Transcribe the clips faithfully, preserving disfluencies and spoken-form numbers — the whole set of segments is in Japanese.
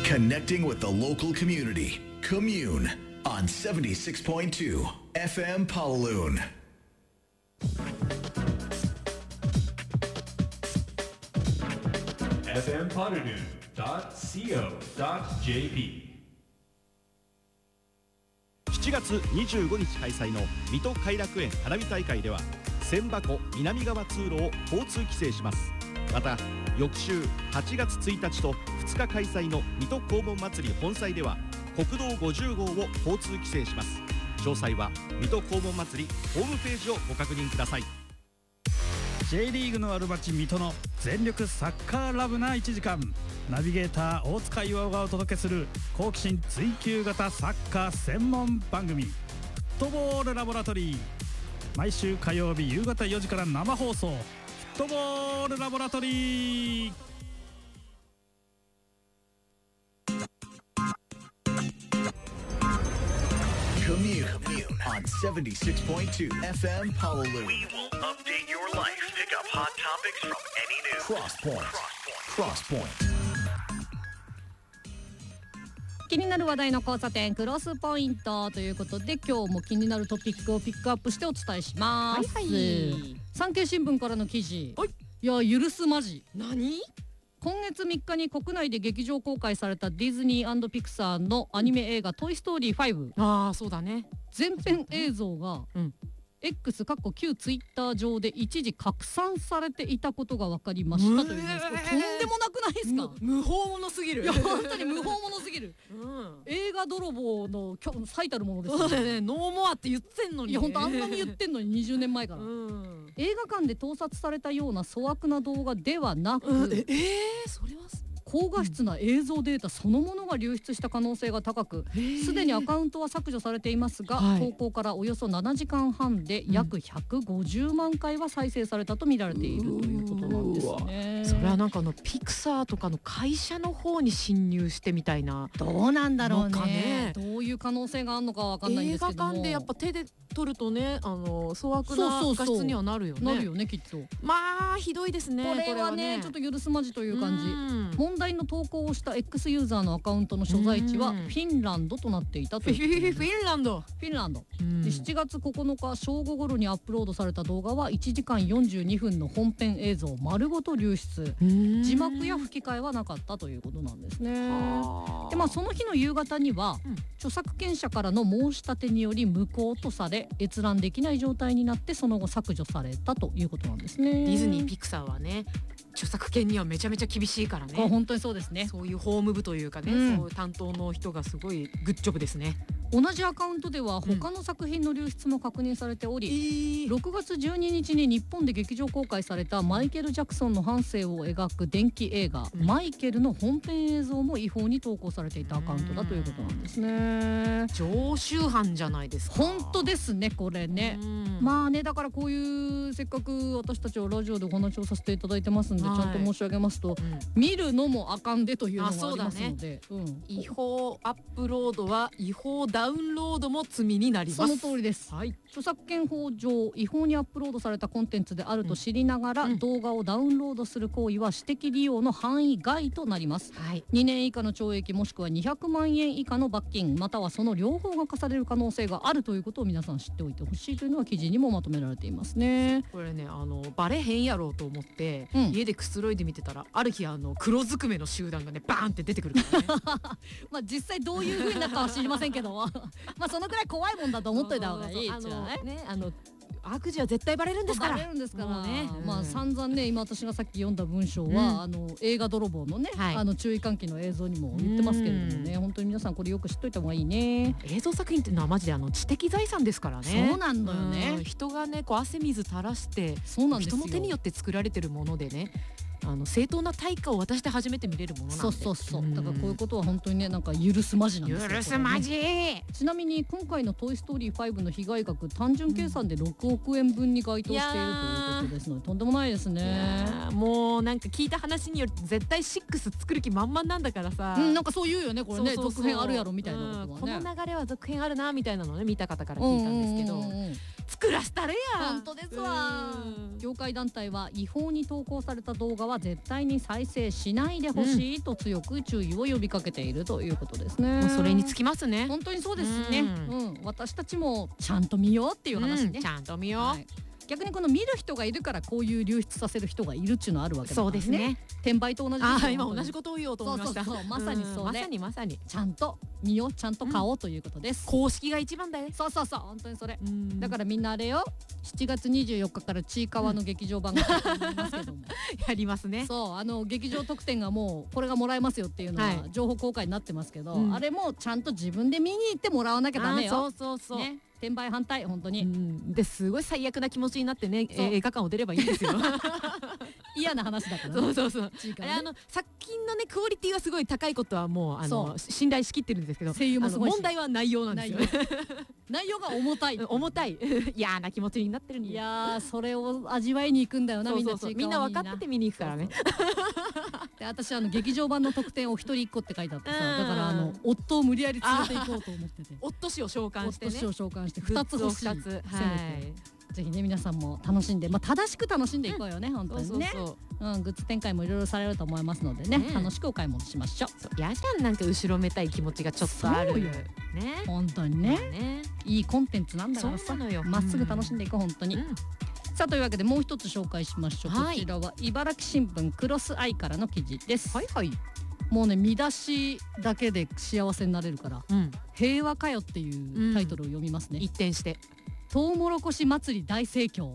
Connecting with the local community. Commune on seventy-six point two エフエム Pawaloon. エフエム Pawaloon ドット シーオー ドット ジェーピー。 しちがつにじゅうごにち開催の水戸偕楽園花火大会では千波湖南側通路を交通規制します。また翌週はちがつついたちとふつか開催の水戸黄門祭り本祭では国道ごじゅうごうを交通規制します。詳細は水戸黄門祭りホームページをご確認ください。 J リーグのある町水戸の全力サッカーラブないちじかん、ナビゲーター大塚巌がお届けする好奇心追求型サッカー専門番組フットボールラボラトリー。毎週火曜日夕方よじから生放送、フットボールラボラトリー。 Commune on seventy-six point two エフエム Pawaloon. We will update your life. Pick up hot topics from any news. Crosspoint. Crosspoint. 気になる話題の交差点クロスポイントということで、今日も気になるトピックをピックアップしてお伝えします。はいはい、産経新聞からの記事。はい、いや許すまじ。何？今月みっかに国内で劇場公開されたディズニー&ピクサーのアニメ映画トイストーリーファイブ。 ああそうだね。 全編映像が、うん、X かっこ旧ツイッター上で一時拡散されていたことが分かりましたというニュース。これとんでもなくないですか？ 無法者すぎる。 いや本当に無法者すぎる、うん、映画泥棒の最たるものですよね。 そうだね、ノーモアって言ってんのに、ね、 いや本当あんなに言ってんのににじゅうねんまえから、うん、映画館で盗撮されたような粗悪な動画ではなく、 うん、ええー、それは高画質な映像データそのものが流出した可能性が高く、すでにアカウントは削除されていますが、はい、投稿からおよそななじかんはんで約ひゃくごじゅうまんかいは再生されたと見られているということなんですね。 それはなんかあのピクサーとかの会社の方に侵入してみたいな。 どうなんだろう ね, ねどういう可能性があるのかわかんないんですけども、 映画館でやっぱ手で撮るとね、あの粗悪な画質にはなるよね。 なるよねきっと。 まあひどいですね。 これは ね, これはねちょっと許すまじという感じ。問題の投稿をした X ユーザーのアカウントの所在地はフィンランドとなっていたという。 フィンランドフィンランドでしちがつここのか正午頃にアップロードされた動画はいちじかんよんじゅうにふんの本編映像丸ごと流出。字幕や吹き替えはなかったということなんですね。で、まあ、その日の夕方には、うん、著作権者からの申し立てにより無効とされ閲覧できない状態になって、その後削除されたということなんですね。 ディズニーピクサーはね著作権にはめちゃめちゃ厳しいからね。 本当にそうですね。 そういう法務部というかね、うん、そういう担当の人がすごいグッジョブですね。 同じアカウントでは他の作品の流出も確認されており、うん、ろくがつじゅうににちに日本で劇場公開されたマイケル・ジャクソンの半生を描く伝記映画、うん、マイケルの本編映像も違法に投稿されていたアカウントだということなんですね。 常習犯じゃないですか。 本当ですねこれね。まあね、だからこういうせっかく私たちはラジオでお話をさせていただいてますんで、はい、ちゃんと申し上げますと、うん、見るのもあかんでというのもありますので、 うん、違法アップロードは違法ダウンロードも罪になります。 その通りです、はい、著作権法上違法にアップロードされたコンテンツであると知りながら、うん、動画をダウンロードする行為は私的利用の範囲外となります、はい、にねん以下の懲役もしくはにひゃくまんえん以下の罰金、またはその両方が課される可能性があるということを皆さん知っておいてほしいというのは記事にもまとめられていますね。 これね、あのバレへんやろうと思って、うん、家でくつろいで見てたら、ある日あの黒ずくめの集団がねバーンって出てくるからねまあ実際どういう風になったかは知りませんけどまあそのくらい怖いもんだと思っといた方がいい。 あのね、あの悪事は絶対バレるんですから。 バレるんですからね。まあ散々ね、今私がさっき読んだ文章は、うん、あの映画泥棒のね、はい、あの注意喚起の映像にも言ってますけれどもね、本当に皆さんこれよく知っといた方がいいね。 映像作品っていうのはマジであの知的財産ですからね。 そうなんだよね。 人がねこう汗水垂らして、そうなんですよ。人の手によって作られてるものでね、あの正当な対価を渡して初めて見れるものなんで。 そうそうそう、うん、だからこういうことは本当にね、なんか許すまじなんですよ。 許すまじ、 ね、ちなみに今回のトイストーリーファイブの被害額、単純計算でろくおくえんぶんに該当しているということですので、とんでもないですね。 もうなんか聞いた話によると絶対シックス作る気満々なんだからさ、 うん、なんかそう言うよねこれね。そうそうそう、続編あるやろみたいなことはね、 うん、この流れは続編あるなみたいなのをね見た方から聞いたんですけど、うんうんうんうん、作らせたれや。 本当ですわ。業界団体は違法に投稿された動画はは絶対に再生しないでほしいと強く注意を呼びかけているということですね。 もうそれにつきますね。 本当にそうですね、 ううんん、私たちもちゃんと見ようっていう話ね、 うんちゃんと見よう、 はい、逆にこの見る人がいるからこういう流出させる人がいるっていうのはあるわけだからね。 そうですね。 転売と同じですよ。 ああ今同じことを言おうと思いました。 そうそうそう、まさにそれ、 うんまさにまさにちゃんと見よう、ちゃんと買おうということです、 公式が一番だよね。 そうそうそう、本当にそれ、 うんだからみんなあれよ、しちがつにじゅうよっかからちいかわの劇場版が始まりますけどもやりますね。 そう、あの劇場特典がもうこれがもらえますよっていうのははい情報公開になってますけど、 うんあれもちゃんと自分で見に行ってもらわなきゃダメよ。 あーそうそうそう、 ね、転売反対本当に、 うんですごい最悪な気持ちになってね、えそうー映画館を出ればいいんですよ。 嫌な話だからね。 そうそうそう。 ちいかわねあれあの作品のねクオリティはすごい高いことはもうあその信頼しきってるんですけど、 声優もすごいしあの問題は内容なんですよね。 内容が重たい。 重たい嫌な気持ちになってるんで。 いやー、それを味わいに行くんだよな、みんな。 そうそうそう、みんな分かってて見に行くからね。 で、私あの劇場版の特典お一人一個って書いてあってさ、 うんだからあの夫を無理やり連れて行こうと思ってて、 夫氏を召喚してね。 夫氏を召喚してグッ二つ欲しい。 ズを二つ。 せめてはい。 ぜひね皆さんも楽しんで、まあ正しく楽しんでいこうよね、本当そうにね。 そうそう。 うん、グッズ展開もいろいろされると思いますのでね、 ね楽しくお買い物しましょう。 そうやじゃん、なんか後ろめたい気持ちがちょっとある。 そうよね。 本当にね、 ね。 いいコンテンツなんだからさ、 そうなのよ。 まっすぐ楽しんでいこう本当に。 うんさあというわけでもう一つ紹介しましょう、 はいこちらは茨城新聞クロスアイからの記事です、 はいはい。 もうね見出しだけで幸せになれるからうん。 平和かよっていうタイトルを読みますね、 一転して。 トウモロコシ祭り大盛況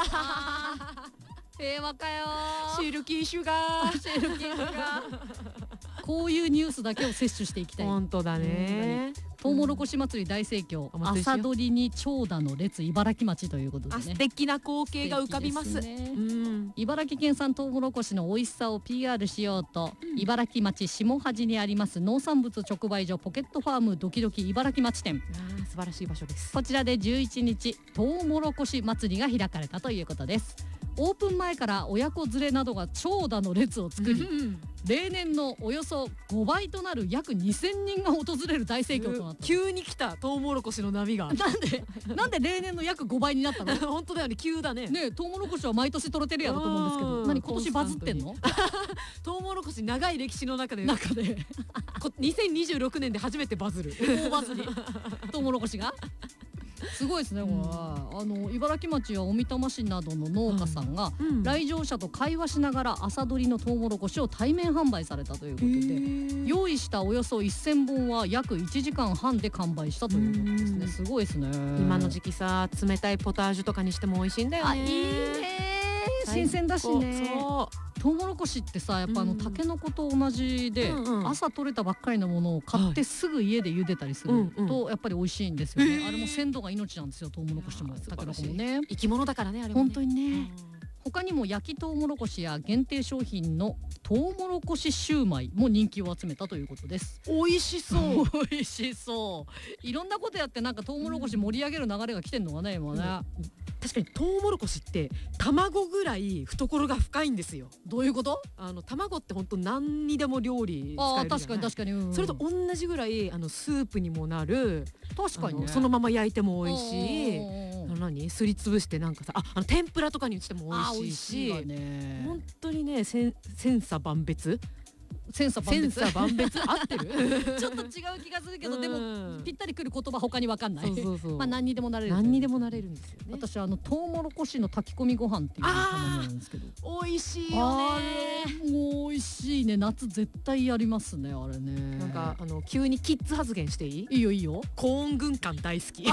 平和かよシルキーシュガー。 シルキーがこういうニュースだけを摂取していきたい。 本当だね。 トウモロコシ祭り大盛況、 お祭りしよう朝取りに長蛇の列茨城町ということであ、 ね、 素敵な光景が浮かびます。 素敵ですねうん。 茨城県産トウモロコシの美味しさを ピーアール しようと、茨城町下端にあります農産物直売所ポケットファームドキドキ茨城町店、 あー素晴らしい場所です。 こちらでじゅういちにちトウモロコシ祭りが開かれたということです。オープン前から親子連れなどが長蛇の列を作り、 うん例年のおよそごばいとなる約にせんにんが訪れる大盛況となった。 急に来たトウモロコシの波が。 なんでなんで例年の約ごばいになったの本当だよね、急だね。 ねえ、トウモロコシは毎年取れてるやろと思うんですけど、 うん何今年バズってんのトウモロコシ長い歴史の中で中でこにせんにじゅうろくねんで初めてバズる。 大バズりトウモロコシがすごいですね、これ、 うんあの茨城町や小美玉市などの農家さんが、 うん来場者と会話しながら朝取りのトウモロコシを対面販売されたということで、用意したおよそせんぼんは約いちじかんはんで完売したということですね。 うんすごいですね。 今の時期さ、冷たいポタージュとかにしても美味しいんだよね。 あ、いいね、新鮮だしね。 そトウモロコシってさ、やっぱあのうんタケノコと同じで、 うんうん朝取れたばっかりのものを買ってすぐ家で茹でたりするうんうんとやっぱり美味しいんですよね、 へーあれも鮮度が命なんですよ、トウモロコシもいやータケノコ素晴らしいもね。 生き物だからね、あれもね。 本当にね、 うん他にも焼きトウモロコシや限定商品のトウモロコシシューマイも人気を集めたということです。 美味しそう。 美味しそういろんなことやってなんかトウモロコシ盛り上げる流れが来てんのがね、今ね、 確かにトウモロコシって卵ぐらい懐が深いんですよ。 どういうこと？ あの卵って本当何にでも料理使ああ、 えるじゃない。 確かに確かに、うん、 それと同じぐらいあのスープにもなる。 確かにね、 あのそのまま焼いても美味しい。 おーおーおーあの何すりつぶしてなんかさ、ああの天ぷらとかにしても美あー味しいし、 美味しいわね。 本当にね千千差万別千差万千別差万別合ってるちょっと違う気がするけど、でもうんぴったりくる言葉他に分かんない。 そうそうそうまあ何にでもなれる。 何にでもなれるんですよね。 私あのトウモロコシの炊き込みご飯っていうのを頼んでるんですけど、 美味しいよあね。 れもう美味しいね。夏絶対やりますね、あれね。 なんかあの急にキッズ発言していい？ いいよいいよ。 コーン軍艦大好き。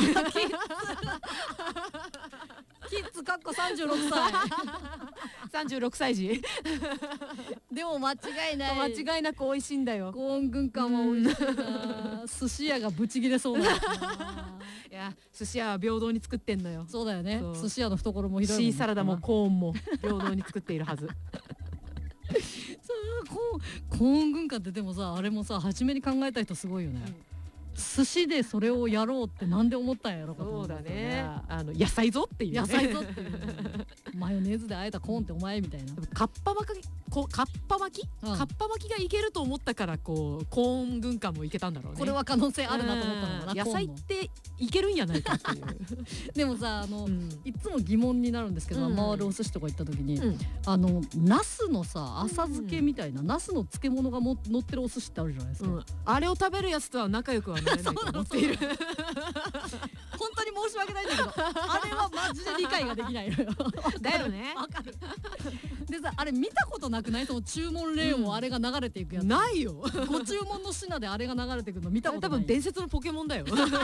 キッズかっこさんじゅうろくさいさんじゅうろくさい児。 でも間違いない。 間違いなく美味しいんだよ。 コーン軍艦は美味しいな。寿司屋がブチギレそうなんですな。 いや寿司屋は平等に作ってんのよ。 そうだよねそう。 寿司屋の懐も広いもんね。 シーサラダもコーンも平等に作っているはず。 コーンコーン軍艦ってでもさ、あれもさ初めに考えた人すごいよね、寿司でそれをやろうってなんで思ったんやろかと思そうだんですよね。あの野菜ぞっていう、ね。 野菜ぞっていう、マヨネーズであえたコーンってお前みたいな。 カッパ巻きこかっぱ巻き、 うんかっぱ巻きがいけると思ったからこうコーン軍艦もいけたんだろうね。 これは可能性あるなと思ったのかな、 うん野菜っていけるんやないかっていうでもさあの、 うんいつも疑問になるんですけど、 うん回るお寿司とか行った時に、 うんあのナスのさ浅漬けみたいな、ナスの漬物がも乗ってるお寿司ってあるじゃないですか、 うん、あれを食べるやつとは仲良くはなれないと思っている本当に申し訳ないんだけどあれはマジで理解ができないのよだよねわかるでさあれ見たことなくない？その注文レーンをあれが流れていくやつ、 ないよご注文の品であれが流れていくの見たことない。 多分伝説のポケモンだよ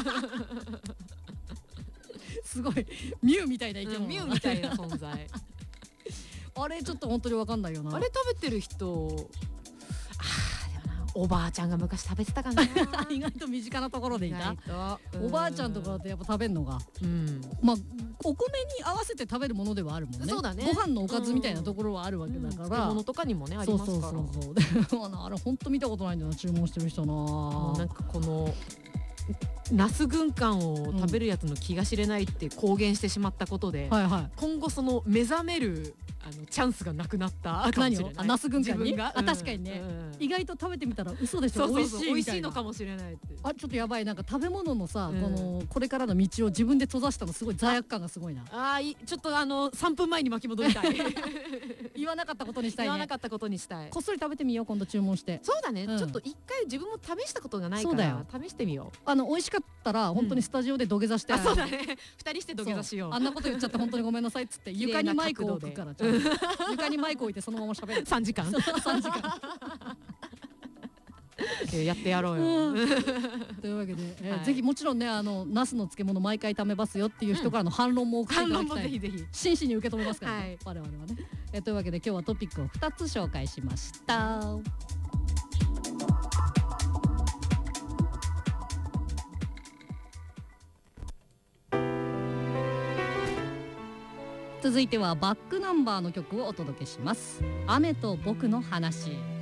すごいミュウみたいな生き物、 うんミュウみたいな存在あれちょっと本当にわかんないよな。 あれ食べてる人、あーでもな、おばあちゃんが昔食べてたかな意外と身近なところでいた。 意外とおばあちゃんとかだってやっぱ食べんのが、 うんまあお米に合わせて食べるものではあるもんね。 そうだねご飯のおかずみたいなところはあるわけだから、 漬物とかにもねありそうますから。 そうそうそうでもなあれ本当見たことないんだよな、注文してる人な。 もうなんかこのナス軍艦を食べるやつの気が知れないって公言してしまったことで、 はいはい。 今後その目覚めるあのチャンスがなくなったかもしれない。 何をあナス軍艦に自分が、 あ確かにねうん意外と食べてみたら嘘でしょ、 そうそうそう美味しいみたいな。 美味しいのかもしれないって。 あちょっとやばい、なんか食べ物のさ、 うんこのこれからの道を自分で閉ざしたのすごい罪悪感がすごいな。 あーいちょっとあのさんぷんまえに巻き戻りたい言わなかったことにしたいね。 言わなかったことにしたい。 こっそり食べてみよう今度注文して。 そうだね、 うんちょっと一回自分も試したことがないかそうだよら試してみよう。 あの美味しかったら本当にスタジオで土下座して、 あ、そうだね二人して土下座しよう。 あんなこと言っちゃって本当にごめんなさいっつって綺麗な床にマイクを置くから、ちゃんと床にマイク置いてそのまま喋るさんじかんさんじかんえーやってやろうよ、 うんというわけで、えーはいぜひもちろんねあのナスの漬物毎回食べますよっていう人からの反論も送ってい反論もただきたい、 ぜひぜひ。 真摯に受け止めますからね、 はい我々はね、えーというわけで今日はトピックをふたつ紹介しました。続いてはバックナンバーの曲をお届けします。雨と僕の話。